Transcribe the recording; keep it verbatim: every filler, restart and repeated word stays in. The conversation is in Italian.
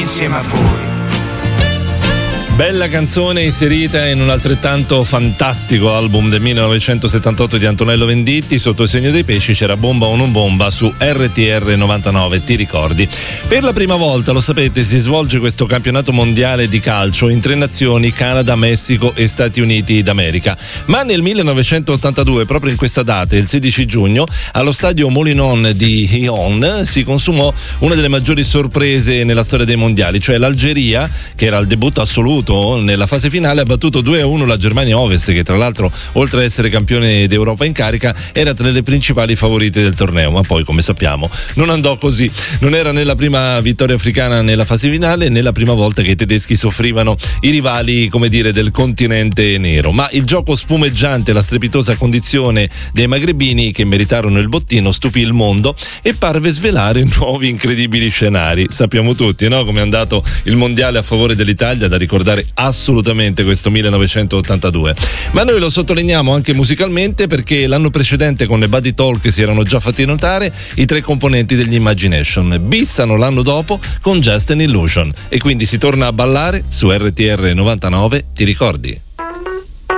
insieme a voi. Bella canzone inserita in un altrettanto fantastico album del millenovecentosettantotto di Antonello Venditti. Sotto il segno dei pesci c'era Bomba o non bomba su R T R novantanove, ti ricordi? Per la prima volta, lo sapete, si svolge questo campionato mondiale di calcio in tre nazioni: Canada, Messico e Stati Uniti d'America. Ma nel millenovecentottantadue, proprio in questa data, il sedici giugno, allo stadio Molinon di Lyon si consumò una delle maggiori sorprese nella storia dei mondiali, cioè l'Algeria, che era il debutto assoluto nella fase finale, ha battuto due a uno la Germania Ovest, che tra l'altro, oltre ad essere campione d'Europa in carica, era tra le principali favorite del torneo. Ma poi, come sappiamo, non andò così. Non era né la prima vittoria africana nella fase finale, né la prima volta che i tedeschi soffrivano i rivali, come dire, del continente nero. Ma il gioco spumeggiante, la strepitosa condizione dei magrebini, che meritarono il bottino, stupì il mondo e parve svelare nuovi incredibili scenari. Sappiamo tutti, no? Come è andato il mondiale a favore dell'Italia, da ricordare assolutamente questo millenovecentottantadue. Ma noi lo sottolineiamo anche musicalmente, perché l'anno precedente con le Buddy Talk si erano già fatti notare i tre componenti degli Imagination. Bissano l'anno dopo con Just an Illusion, e quindi si torna a ballare su R T R novantanove, ti ricordi?